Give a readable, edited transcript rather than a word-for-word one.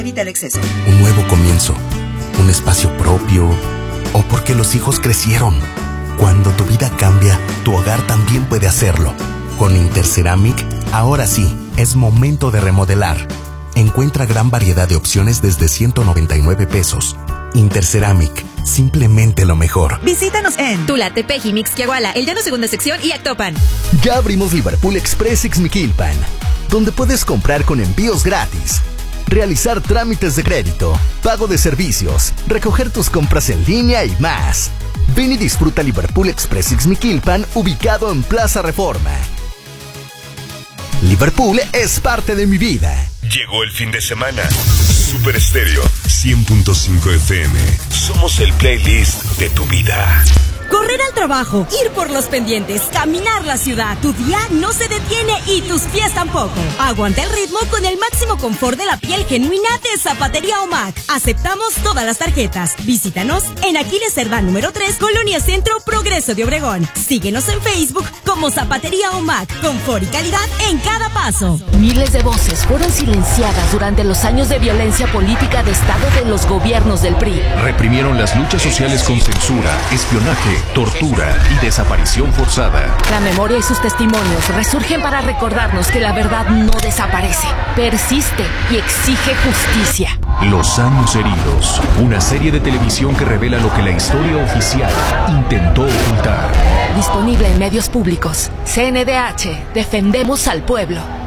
Evita el exceso. Un nuevo comienzo, un espacio propio, o porque los hijos crecieron. Cuando tu vida cambia, tu hogar también puede hacerlo. Con Interceramic, ahora sí, es momento de remodelar. Encuentra gran variedad de opciones desde 199 pesos. Interceramic, simplemente lo mejor. Visítanos en Tula, Tepeji, Mixquiahuala, El Llano Segunda Sección y Actopan. Ya abrimos Liverpool Express Ixmiquilpan, donde puedes comprar con envíos gratis, realizar trámites de crédito, pago de servicios, recoger tus compras en línea y más. Ven y disfruta Liverpool Express Ixmiquilpan, ubicado en Plaza Reforma. Liverpool es parte de mi vida. Llegó el fin de semana. Super Estéreo 100.5 FM. Somos el playlist de tu vida. Correr al trabajo, ir por los pendientes, caminar la ciudad. Tu día no se detiene y tus pies tampoco. Aguanta el ritmo con el máximo confort de la piel genuina de Zapatería OMAC. Aceptamos todas las tarjetas. Visítanos en Aquiles Cerdán número 3, Colonia Centro, Progreso de Obregón. Síguenos en Facebook como Zapatería OMAC. Confort y calidad en cada paso. Miles de voces fueron silenciadas durante los años de violencia política de Estado de los gobiernos del PRI. Reprimieron las luchas sociales con censura, espionaje, tortura y desaparición forzada. La memoria y sus testimonios resurgen para recordarnos que la verdad no desaparece, persiste y exige justicia. Los años heridos, una serie de televisión que revela lo que la historia oficial intentó ocultar. Disponible en medios públicos. CNDH, defendemos al pueblo.